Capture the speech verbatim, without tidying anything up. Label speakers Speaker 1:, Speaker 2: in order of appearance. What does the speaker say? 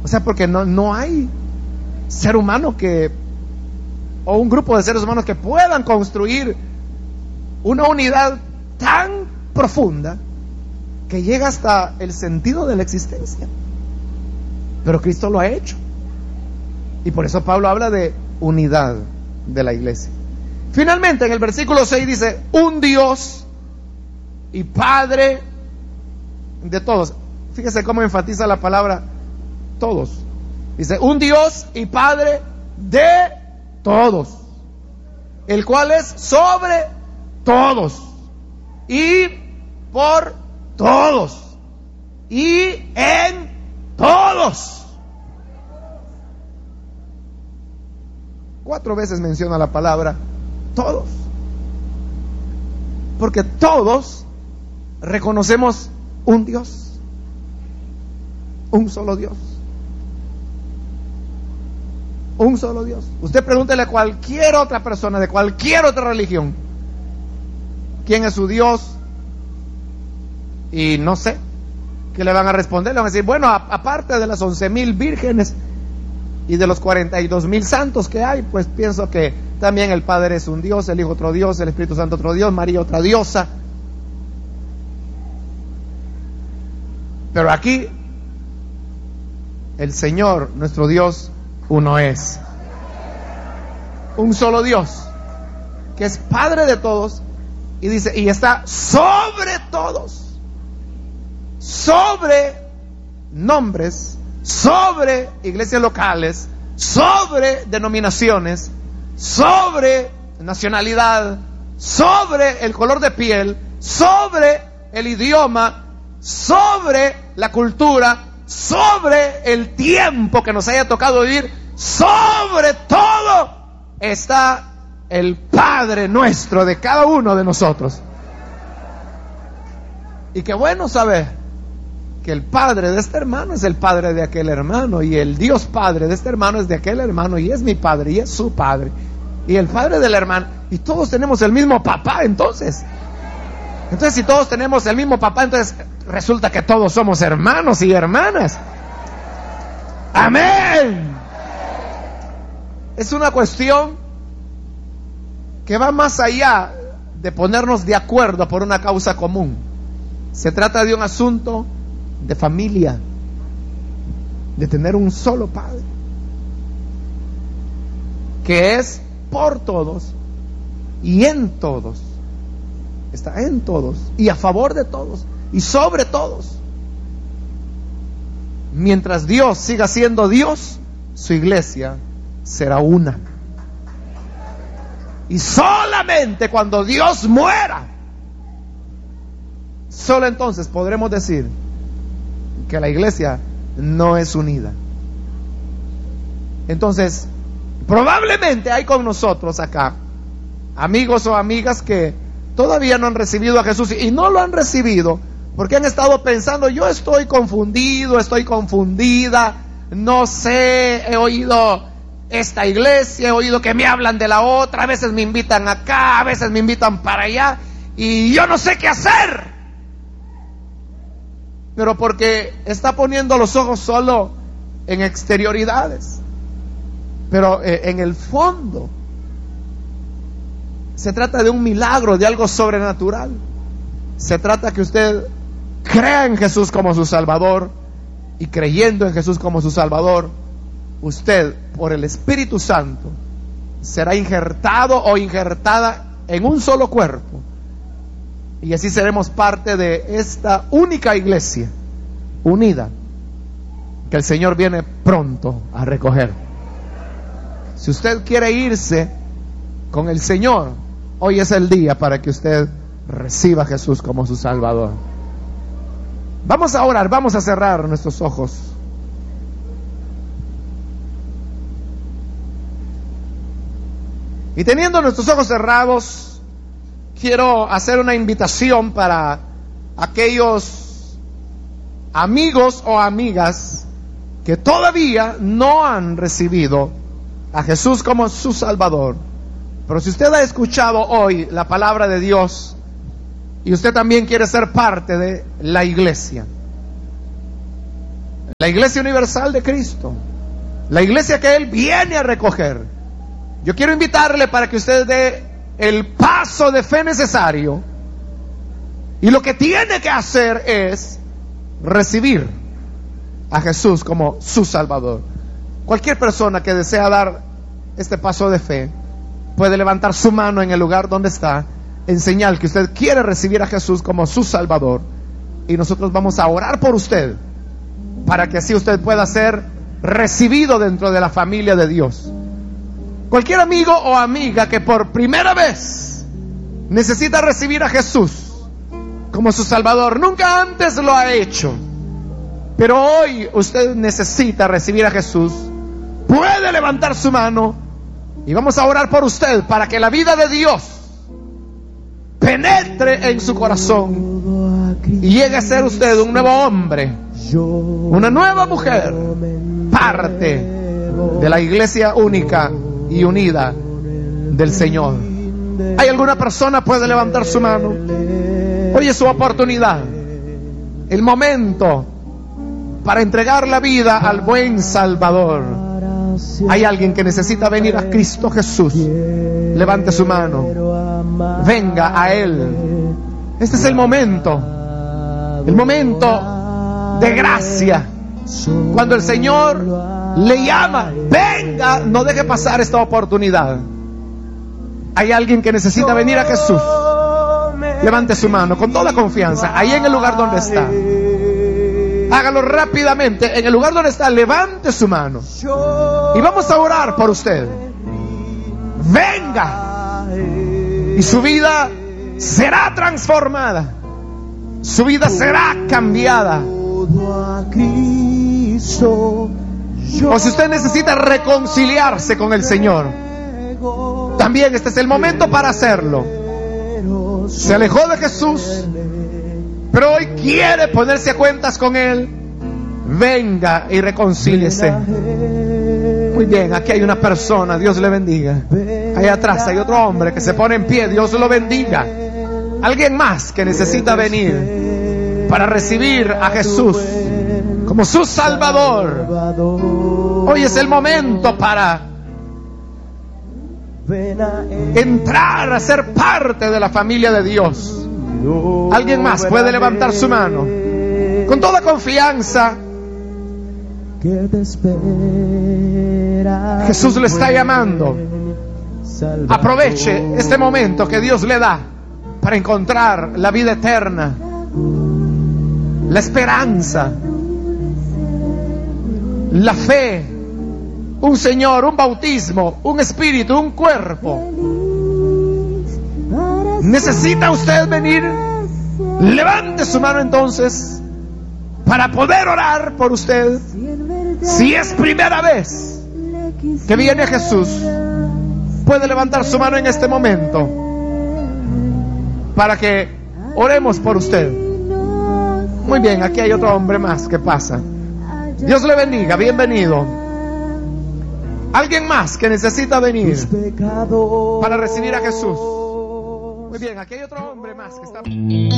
Speaker 1: O sea, porque no, no hay ser humano que, o un grupo de seres humanos que puedan construir una unidad tan profunda que llega hasta el sentido de la existencia. Pero Cristo lo ha hecho. Y por eso Pablo habla de unidad de la iglesia. Finalmente, en el versículo seis dice: un Dios y Padre de todos. Fíjese cómo enfatiza la palabra todos. Dice: un Dios y Padre de todos, el cual es sobre todos y por todos y en todos. Cuatro veces menciona la palabra todos, porque todos reconocemos un Dios, un solo Dios, un solo Dios. Usted pregúntele a cualquier otra persona de cualquier otra religión quién es su Dios, y no sé qué le van a responder. Le van a decir: bueno, a, aparte de las once mil vírgenes y de los cuarenta y dos mil santos que hay, pues pienso que también el Padre es un Dios, el Hijo otro Dios, el Espíritu Santo otro Dios, María otra diosa. Pero aquí el Señor, nuestro Dios, uno es. Un solo Dios, que es Padre de todos, y dice, y está sobre todos, sobre nombres, sobre iglesias locales, sobre denominaciones, sobre nacionalidad, sobre el color de piel, sobre el idioma, sobre la cultura, sobre el tiempo que nos haya tocado vivir. Sobre todo está el Padre nuestro de cada uno de nosotros. Y qué bueno saber que el padre de este hermano es el padre de aquel hermano, y el Dios Padre de este hermano es de aquel hermano, y es mi padre y es su padre, y el padre del hermano, y todos tenemos el mismo papá. Entonces entonces si todos tenemos el mismo papá, entonces resulta que todos somos hermanos y hermanas. Amén. Es una cuestión que va más allá de ponernos de acuerdo por una causa común. Se trata de un asunto de familia, de tener un solo Padre, que es por todos y en todos, está en todos y a favor de todos y sobre todos. Mientras Dios siga siendo Dios, su iglesia será una. Y solamente cuando Dios muera, solo entonces podremos decir que la iglesia no es unida. Entonces, probablemente hay con nosotros acá amigos o amigas que todavía no han recibido a Jesús, y no lo han recibido porque han estado pensando: yo estoy confundido, estoy confundida, no sé, he oído esta iglesia, he oído que me hablan de la otra, a veces me invitan acá, a veces me invitan para allá, y yo no sé qué hacer. Pero porque está poniendo los ojos solo en exterioridades. Pero eh, en el fondo se trata de un milagro, de algo sobrenatural. Se trata que usted crea en Jesús como su Salvador, y creyendo en Jesús como su Salvador, usted, por el Espíritu Santo, será injertado o injertada en un solo cuerpo, y así seremos parte de esta única iglesia unida que el Señor viene pronto a recoger. Si usted quiere irse con el Señor, hoy es el día para que usted reciba a Jesús como su Salvador. Vamos a orar, vamos a cerrar nuestros ojos. Y teniendo nuestros ojos cerrados, quiero hacer una invitación para aquellos amigos o amigas que todavía no han recibido a Jesús como su Salvador. Pero si usted ha escuchado hoy la palabra de Dios y usted también quiere ser parte de la iglesia, la iglesia universal de Cristo, la iglesia que Él viene a recoger. Yo quiero invitarle para que usted dé el paso de fe necesario, y lo que tiene que hacer es recibir a Jesús como su Salvador. Cualquier persona que desea dar este paso de fe puede levantar su mano en el lugar donde está, en señal que usted quiere recibir a Jesús como su Salvador, y nosotros vamos a orar por usted para que así usted pueda ser recibido dentro de la familia de Dios. Cualquier amigo o amiga que por primera vez necesita recibir a Jesús como su Salvador, nunca antes lo ha hecho, pero hoy usted necesita recibir a Jesús, puede levantar su mano y vamos a orar por usted para que la vida de Dios penetre en su corazón y llegue a ser usted un nuevo hombre, una nueva mujer, parte de la iglesia única y unida del Señor. ¿Hay alguna persona que puede levantar su mano? Hoy es su oportunidad, el momento para entregar la vida al buen Salvador. Hay alguien que necesita venir a Cristo Jesús. Levante su mano, venga a Él. Este es el momento, el momento de gracia, cuando el Señor le llama. Venga, no deje pasar esta oportunidad. Hay alguien que necesita venir a Jesús. Levante su mano con toda confianza, ahí en el lugar donde está. Hágalo rápidamente, en el lugar donde está, levante su mano y vamos a orar por usted. Venga, y su vida será transformada, su vida será cambiada. O si usted necesita reconciliarse con el Señor, también este es el momento para hacerlo. Se alejó de Jesús, pero hoy quiere ponerse a cuentas con Él. Venga y reconcíliese. Muy bien, aquí hay una persona, Dios le bendiga. Ahí atrás hay otro hombre que se pone en pie, Dios lo bendiga. Alguien más que necesita venir para recibir a Jesús como su Salvador. Hoy es el momento para entrar a ser parte de la familia de Dios. Alguien más puede levantar su mano con toda confianza. Jesús le está llamando. Aproveche este momento que Dios le da para encontrar la vida eterna, la esperanza, la fe, un Señor, un bautismo, un espíritu, un cuerpo. ¿Necesita usted venir? Levante su mano entonces para poder orar por usted. Si es primera vez que viene a Jesús, puede levantar su mano en este momento para que oremos por usted. Muy bien, aquí hay otro hombre más que pasa. Dios le bendiga, bienvenido. Alguien más que necesita venir para recibir a Jesús. Muy bien, aquí hay otro hombre más que está...